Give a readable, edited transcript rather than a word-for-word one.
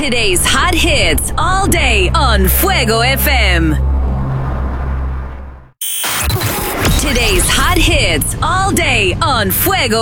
Today's hot hits all day on Fuego FM. Today's hot hits all day on Fuego